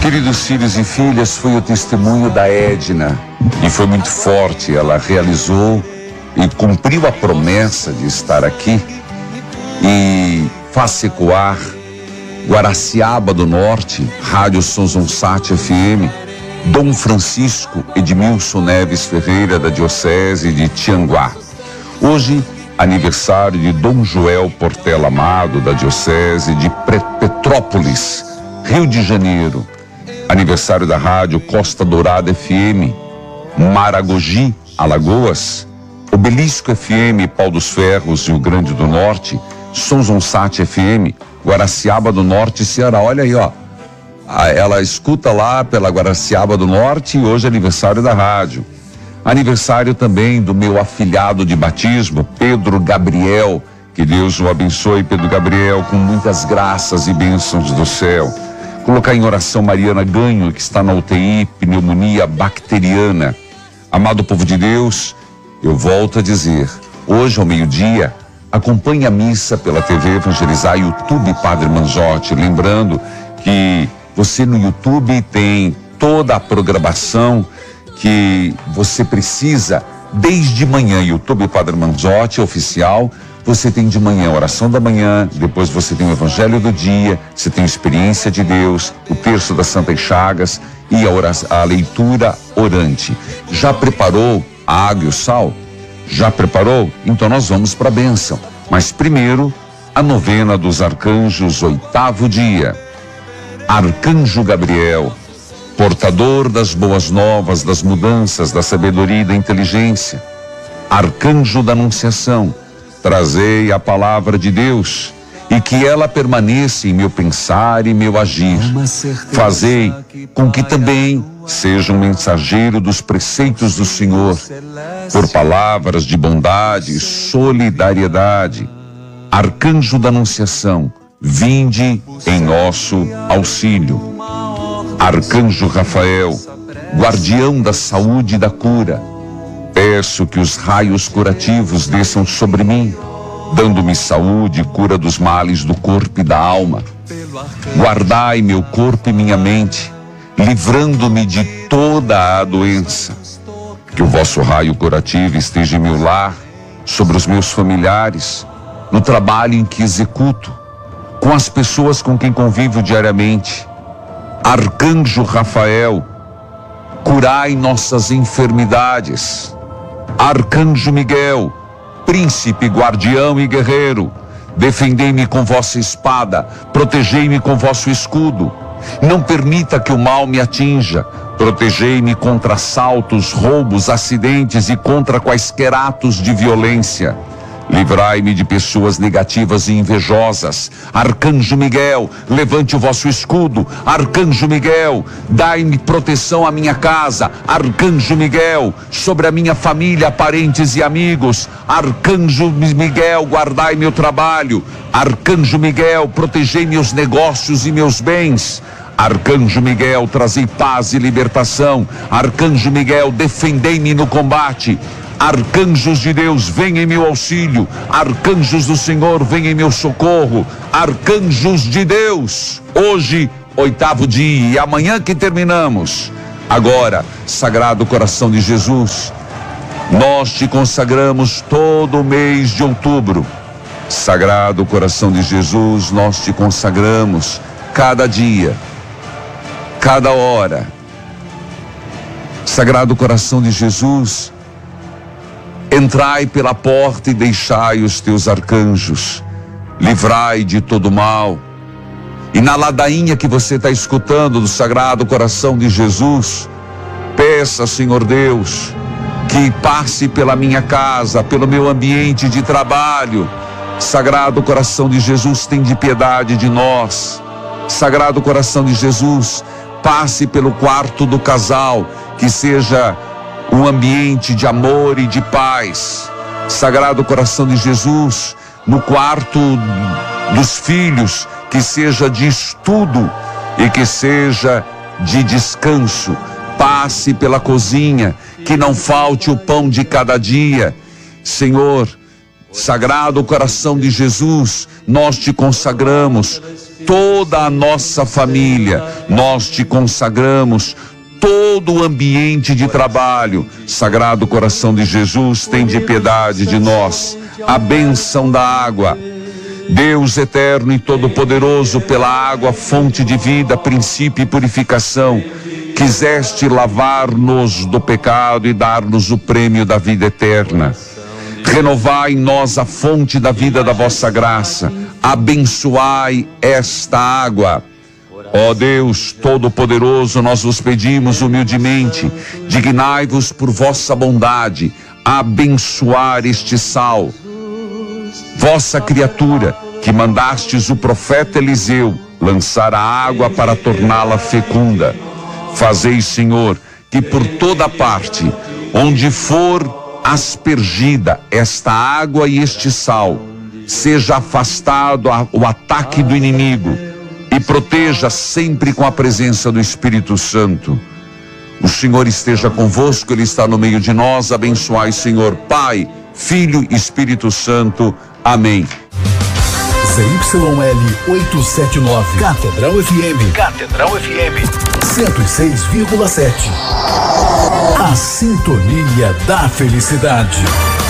Queridos filhos e filhas, foi o testemunho da Edna e foi muito forte. Ela realizou e cumpriu a promessa de estar aqui e faz ecoar Guaraciaba do Norte, Rádio Sonsonsat FM, Dom Francisco Edmilson Neves Ferreira, da Diocese de Tianguá. Hoje, aniversário de Dom Joel Portela Amado, da Diocese de Petrópolis, Rio de Janeiro. Aniversário da Rádio Costa Dourada FM, Maragogi, Alagoas, Obelisco FM, Pau dos Ferros, Rio Grande do Norte, Sonsonsat FM, Guaraciaba do Norte, Ceará. Olha aí, ó. Ela escuta lá pela Guaraciaba do Norte e hoje é aniversário da rádio. Aniversário também do meu afilhado de batismo, Pedro Gabriel. Que Deus o abençoe, Pedro Gabriel, com muitas graças e bênçãos do céu. Colocar em oração Mariana Ganho, que está na UTI, pneumonia bacteriana. Amado povo de Deus, eu volto a dizer, hoje ao meio-dia, acompanhe a missa pela TV Evangelizar YouTube Padre Manzotti. Lembrando que você no YouTube tem toda a programação que você precisa desde manhã. YouTube Padre Manzotti oficial. Você tem de manhã a oração da manhã, depois você tem o Evangelho do dia, você tem a experiência de Deus, o terço das Santas Chagas e a leitura orante. Já preparou a água e o sal? Já preparou? Então nós vamos para a bênção. Mas primeiro, a novena dos arcanjos, 8º dia. Arcanjo Gabriel, portador das boas novas, das mudanças, da sabedoria e da inteligência. Arcanjo da Anunciação, trazei a palavra de Deus e que ela permaneça em meu pensar e meu agir. Fazei com que também seja um mensageiro dos preceitos do Senhor, por palavras de bondade e solidariedade. Arcanjo da Anunciação, vinde em nosso auxílio. Arcanjo Rafael, guardião da saúde e da cura, peço que os raios curativos desçam sobre mim, dando-me saúde e cura dos males do corpo e da alma. Guardai meu corpo e minha mente, livrando-me de toda a doença. Que o vosso raio curativo esteja em meu lar, sobre os meus familiares, no trabalho em que executo, com as pessoas com quem convivo diariamente. Arcanjo Rafael, curai nossas enfermidades. Arcanjo Miguel, príncipe, guardião e guerreiro, defendei-me com vossa espada, protegei-me com vosso escudo. Não permita que o mal me atinja. Protegei-me contra assaltos, roubos, acidentes e contra quaisquer atos de violência. Livrai-me de pessoas negativas e invejosas. Arcanjo Miguel, levante o vosso escudo. Arcanjo Miguel, dai-me proteção à minha casa. Arcanjo Miguel, sobre a minha família, parentes e amigos. Arcanjo Miguel, guardai meu trabalho. Arcanjo Miguel, protegei meus negócios e meus bens. Arcanjo Miguel, trazei paz e libertação. Arcanjo Miguel, defendei-me no combate. Arcanjos de Deus, venham em meu auxílio. Arcanjos do Senhor, venham em meu socorro. Arcanjos de Deus, hoje, 8º dia, e amanhã que terminamos. Agora, Sagrado Coração de Jesus, nós te consagramos todo o mês de outubro. Sagrado Coração de Jesus, nós te consagramos cada dia, cada hora. Sagrado Coração de Jesus, entrai pela porta e deixai os teus arcanjos, livrai de todo mal. E na ladainha que você está escutando do Sagrado Coração de Jesus, peça, Senhor Deus, que passe pela minha casa, pelo meu ambiente de trabalho. Sagrado Coração de Jesus, tem de piedade de nós. Sagrado Coração de Jesus, passe pelo quarto do casal, que seja um ambiente de amor e de paz. Sagrado Coração de Jesus, no quarto dos filhos, que seja de estudo e que seja de descanso. Passe pela cozinha, que não falte o pão de cada dia. Senhor, Sagrado Coração de Jesus, nós te consagramos toda a nossa família. Nós te consagramos todo o ambiente de trabalho. Sagrado Coração de Jesus, tende piedade de nós. A bênção da água. Deus eterno e todo-poderoso, pela água, fonte de vida, princípio e purificação, quiseste lavar-nos do pecado e dar-nos o prêmio da vida eterna. Renovai em nós a fonte da vida da vossa graça. Abençoai esta água. Ó Deus Todo-Poderoso, nós vos pedimos humildemente, dignai-vos por vossa bondade a abençoar este sal, vossa criatura, que mandastes o profeta Eliseu lançar a água para torná-la fecunda. Fazei, Senhor, que por toda parte, onde for aspergida esta água e este sal, seja afastado o ataque do inimigo e proteja sempre com a presença do Espírito Santo. O Senhor esteja convosco, Ele está no meio de nós. Abençoai, Senhor, Pai, Filho e Espírito Santo. Amém. ZYL 879, Catedral FM. Catedral FM 106,7. A sintonia da felicidade.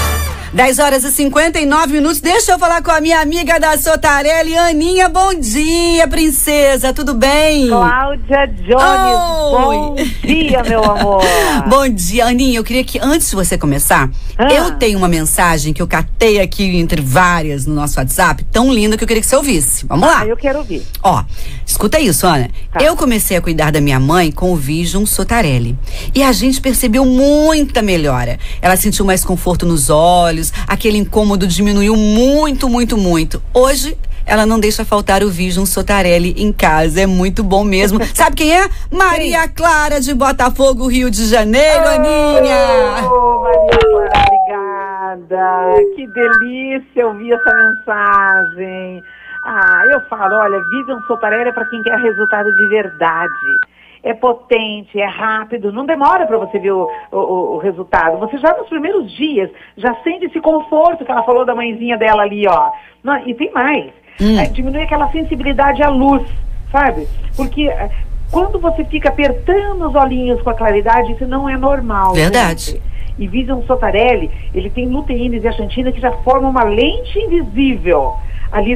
10h59. Deixa eu falar com a minha amiga da Sotarelli, Aninha. Bom dia, princesa, tudo bem? Cláudia Jones, bom dia, meu amor. Bom dia, Aninha. Eu queria que, antes de você começar, eu tenho uma mensagem que eu catei aqui entre várias no nosso WhatsApp, tão linda, que eu queria que você ouvisse. Vamos lá? Eu quero ouvir. Ó, escuta isso, Ana. Tá. Eu comecei a cuidar da minha mãe com o Vision Sotarelli. E a gente percebeu muita melhora. Ela sentiu mais conforto nos olhos, aquele incômodo diminuiu muito, muito, muito. Hoje, ela não deixa faltar o Vision Sotarelli em casa, é muito bom mesmo. Sabe quem é? Maria Clara de Botafogo, Rio de Janeiro, Aninha! Maria Clara, obrigada! Que delícia ouvir essa mensagem! Eu falo, olha, Vision Sotarelli é para quem quer resultado de verdade. É potente, é rápido, não demora para você ver o resultado. Você já nos primeiros dias já sente esse conforto que ela falou da mãezinha dela ali, ó. E tem mais. Diminui aquela sensibilidade à luz, sabe? Porque quando você fica apertando os olhinhos com a claridade, isso não é normal. Verdade. Gente. E Vision Sotarelli, ele tem luteína e zeaxantina que já formam uma lente invisível ali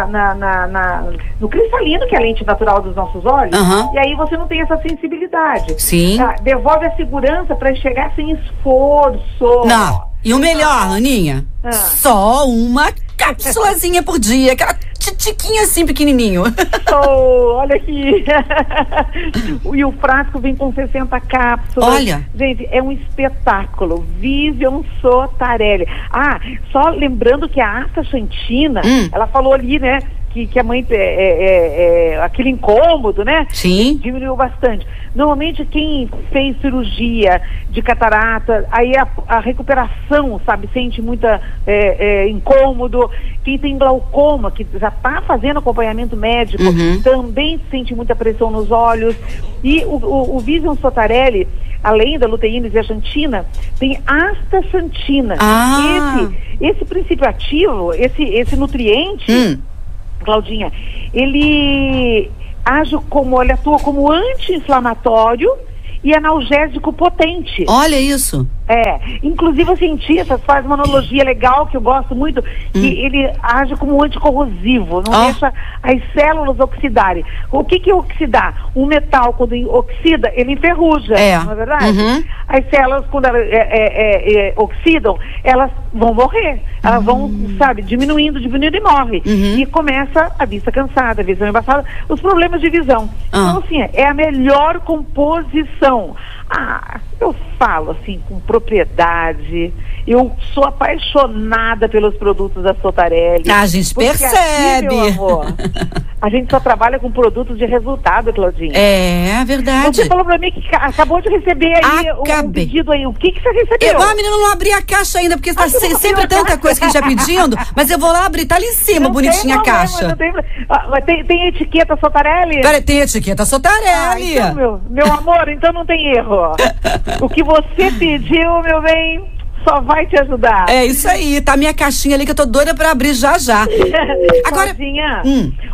no cristalino, que é a lente natural dos nossos olhos, e aí você não tem essa sensibilidade. Sim. Tá? Devolve a segurança para enxergar sem esforço. Não. E o melhor, Aninha, só uma cápsulazinha por dia, aquela titiquinha assim, pequenininho. Olha aqui. E o frasco vem com 60 cápsulas. Olha. Gente, é um espetáculo. Vision Sotarelli. Só lembrando que a astaxantina, ela falou ali, né, que a mãe aquele incômodo, né? Sim. Diminuiu bastante. Normalmente quem fez cirurgia de catarata, aí a recuperação, sabe, sente muita incômodo. Quem tem glaucoma, que já está fazendo acompanhamento médico, também sente muita pressão nos olhos. E o Vision Sotarelli, além da luteína e zeaxantina, tem astaxantina. Esse princípio ativo, esse nutriente, Claudinha, ele ele atua como anti-inflamatório e analgésico potente. Olha isso. Inclusive os cientistas fazem uma analogia legal que eu gosto muito, que ele age como anticorrosivo, não deixa as células oxidarem. O que é oxidar? Um metal, quando oxida, ele enferruja, não é verdade? As células, quando elas oxidam, elas vão morrer, elas vão, sabe, diminuindo e morre. E começa a vista cansada, a visão embaçada, os problemas de visão. Então, assim, é a melhor composição. Eu falo assim com propriedade. Eu sou apaixonada pelos produtos da Sotarelli. A gente percebe. Aqui, meu amor, a gente só trabalha com produtos de resultado, Claudinha. É verdade. Você falou pra mim que acabou de receber aí um pedido aí. O que você recebeu? Menina, não abri a caixa ainda, porque tá sempre tanta coisa que a gente tá pedindo, mas eu vou lá abrir, tá ali em cima, bonitinha a caixa. Tem etiqueta Sotarelli? Peraí, tem etiqueta Sotarelli. Então, meu amor, então não tem erro. O que você pediu, meu bem, só vai te ajudar. É isso aí, tá minha caixinha ali que eu tô doida pra abrir já. Agora,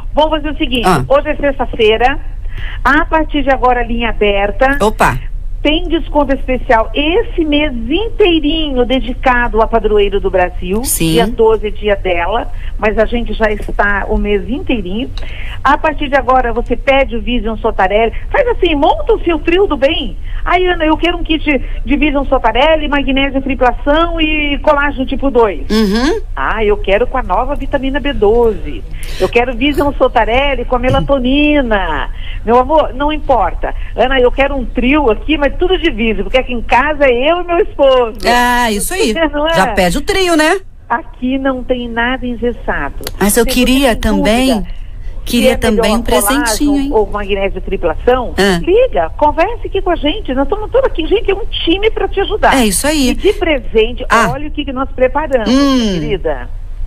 Vamos fazer o seguinte, hoje é sexta-feira, a partir de agora linha aberta. Opa! Tem desconto especial esse mês inteirinho dedicado a Padroeiro do Brasil. Sim. Dia 12 é dia dela, mas a gente já está o mês inteirinho. A partir de agora você pede o Vision Sotarelli. Faz assim, monta o seu trio do bem. Aí, Ana, eu quero um kit de Vision Sotarelli, magnésio triplação e colágeno tipo 2. Uhum. Ah, eu quero com a nova vitamina B12. Eu quero Vision Sotarelli com a melatonina. Meu amor, não importa. Ana, eu quero um trio aqui, mas tudo divide, porque aqui em casa é eu e meu esposo. Ah, isso aí. Não é? Já pede o trio, né? Aqui não tem nada engessado. Mas eu Se queria você tem também... dúvida Queria se é também um melhor presentinho, hein? ou magnésio triplação, liga, converse aqui com a gente. Nós estamos todos aqui, gente, é um time para te ajudar. É isso aí. E de presente, olha o que nós preparamos, querida.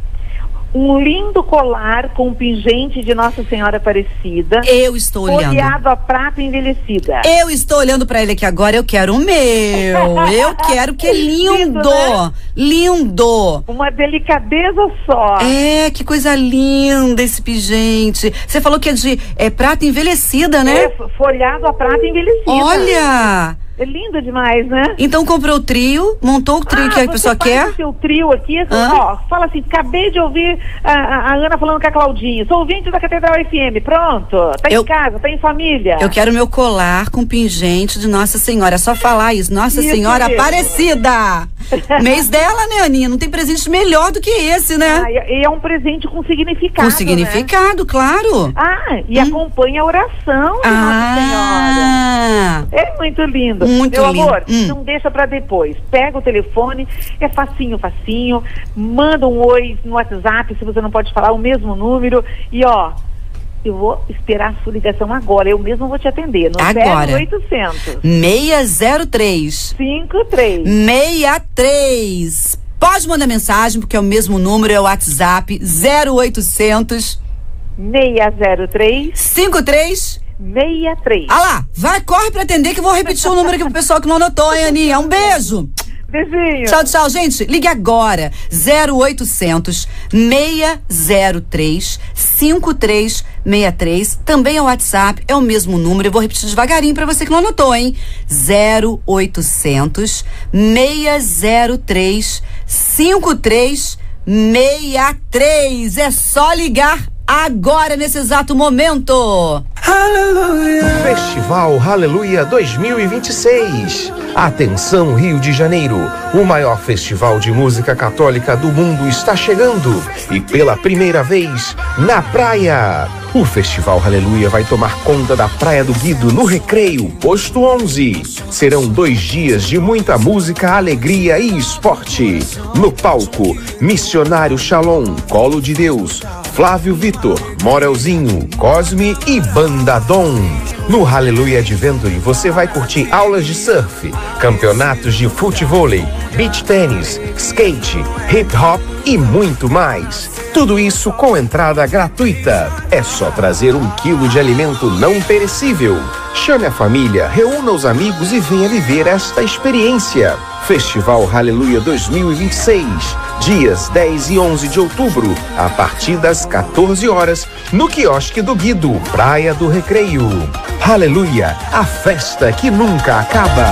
Um lindo colar com pingente de Nossa Senhora Aparecida. Eu estou olhando. Folheado a prata envelhecida. Eu estou olhando pra ele aqui agora, eu quero o meu. Eu quero, que é lindo. Lindo, né? Lindo. Uma delicadeza só. É, que coisa linda esse pingente. Você falou que é de prata envelhecida, né? É, folhado a prata envelhecida. Olha! É lindo demais, né? Então comprou o trio, montou o trio que a pessoa quer. O seu trio aqui, ó, fala assim, acabei de ouvir a Ana falando com a Claudinha, sou ouvinte da Catedral FM, pronto, tá em casa, tá em família. Eu quero meu colar com pingente de Nossa Senhora, é só falar isso, Nossa Senhora mesmo. Aparecida. Mês dela, né, Aninha? Não tem presente melhor do que esse, né? E é um presente com significado, Com significado, né? Claro. E acompanha a oração de Nossa Senhora. É muito lindo. Muito Meu lindo. amor, não deixa pra depois. Pega o telefone, é facinho. Manda um oi no WhatsApp, se você não pode falar, o mesmo número. E ó, eu vou esperar a sua ligação agora. Eu mesmo vou te atender. No agora. 0800 603 53 63. Pode mandar mensagem, porque é o mesmo número, é o WhatsApp 0800 603 53 63. Ah lá, corre pra atender que eu vou repetir o número aqui pro pessoal que não anotou, hein, Aninha? Um beijo. Beijinho. Tchau, tchau, gente. Ligue agora. 0800 603 5363. Também é o WhatsApp, é o mesmo número. Eu vou repetir devagarinho pra você que não anotou, hein? 0800 603 5363. É só ligar agora, nesse exato momento. Aleluia. Festival Aleluia 2026. Atenção, Rio de Janeiro, o maior festival de música católica do mundo está chegando e pela primeira vez na praia. O Festival Aleluia vai tomar conta da Praia do Guido, no Recreio, posto 11. Serão 2 dias de muita música, alegria e esporte. No palco, Missionário Shalom, Colo de Deus, Flávio Vitor, Morelzinho, Cosme e Banda Dom. No Aleluia Adventure você vai curtir aulas de surf, campeonatos de futevôlei, beach tênis, skate, hip hop e muito mais. Tudo isso com entrada gratuita. É só trazer 1 quilo de alimento não perecível. Chame a família, reúna os amigos e venha viver esta experiência. Festival Aleluia 2026, dias 10 e 11 de outubro, a partir das 14 horas, no quiosque do Guido, Praia do Recreio. Aleluia, a festa que nunca acaba.